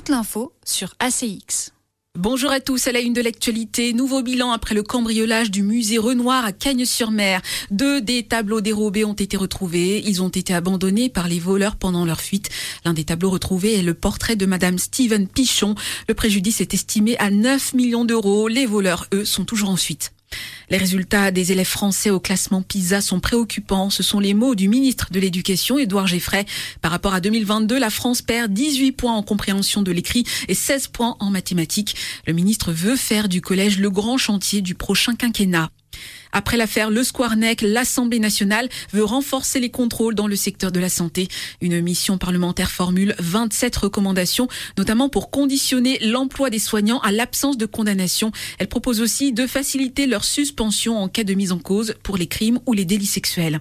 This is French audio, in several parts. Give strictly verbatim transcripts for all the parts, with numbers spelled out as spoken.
toute l'info sur A C X. Bonjour à tous, à la une de l'actualité. Nouveau bilan après le cambriolage du musée Renoir à Cagnes-sur-Mer. Deux des tableaux dérobés ont été retrouvés. Ils ont été abandonnés par les voleurs pendant leur fuite. L'un des tableaux retrouvés est le portrait de Madame Steven Pichon. Le préjudice est estimé à neuf millions d'euros. Les voleurs, eux, sont toujours en fuite. Les résultats des élèves français au classement PISA sont préoccupants. Ce sont les mots du ministre de l'Éducation, Édouard Geoffray. Par rapport à deux mille vingt-deux, la France perd dix-huit points en compréhension de l'écrit et seize points en mathématiques. Le ministre veut faire du collège le grand chantier du prochain quinquennat. Après l'affaire Le Squarnec, l'Assemblée nationale veut renforcer les contrôles dans le secteur de la santé. Une mission parlementaire formule vingt-sept recommandations, notamment pour conditionner l'emploi des soignants à l'absence de condamnation. Elle propose aussi de faciliter leur suspension en cas de mise en cause pour les crimes ou les délits sexuels.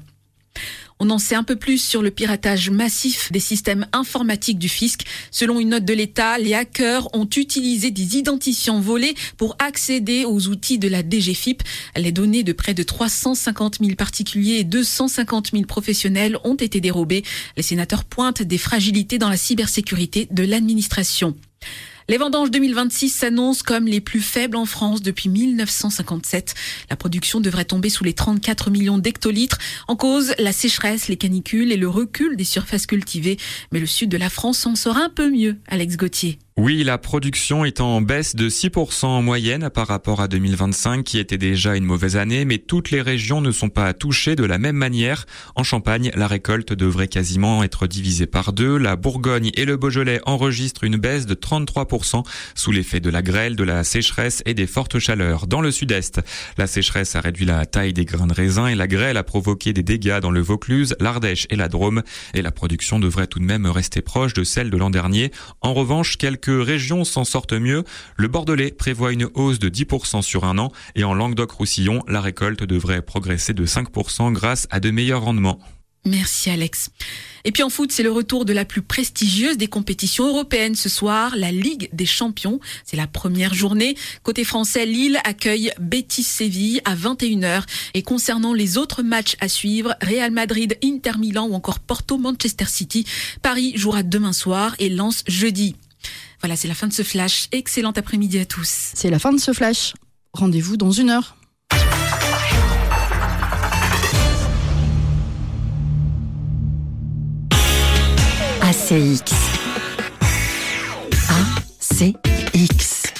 On en sait un peu plus sur le piratage massif des systèmes informatiques du fisc. Selon une note de l'État, les hackers ont utilisé des identifiants volés pour accéder aux outils de la D G F I P. Les données de près de trois cent cinquante mille particuliers et deux cent cinquante mille professionnels ont été dérobées. Les sénateurs pointent des fragilités dans la cybersécurité de l'administration. Les vendanges deux mille vingt-six s'annoncent comme les plus faibles en France depuis mille neuf cent cinquante-sept. La production devrait tomber sous les trente-quatre millions d'hectolitres. En cause, la sécheresse, les canicules et le recul des surfaces cultivées. Mais le sud de la France s'en sort un peu mieux, Alex Gauthier. Oui, la production est en baisse de six pour cent en moyenne par rapport à deux mille vingt-cinq, qui était déjà une mauvaise année, mais toutes les régions ne sont pas touchées de la même manière. En Champagne, la récolte devrait quasiment être divisée par deux. La Bourgogne et le Beaujolais enregistrent une baisse de trente-trois pour cent sous l'effet de la grêle, de la sécheresse et des fortes chaleurs. Dans le sud-est, la sécheresse a réduit la taille des grains de raisin et la grêle a provoqué des dégâts dans le Vaucluse, l'Ardèche et la Drôme. Et la production devrait tout de même rester proche de celle de l'an dernier. En revanche, quelques Quelques régions s'en sortent mieux. Le Bordelais prévoit une hausse de dix pour cent sur un an et en Languedoc-Roussillon, la récolte devrait progresser de cinq pour cent grâce à de meilleurs rendements. Merci Alex. Et puis en foot, c'est le retour de la plus prestigieuse des compétitions européennes ce soir, la Ligue des Champions. C'est la première journée. Côté français, Lille accueille Betis Séville à vingt et une heures. Et concernant les autres matchs à suivre, Real Madrid, Inter Milan ou encore Porto Manchester City, Paris jouera demain soir et Lens jeudi. Voilà, c'est la fin de ce flash. Excellent après-midi à tous. C'est la fin de ce flash. Rendez-vous dans une heure. A C X. A C X.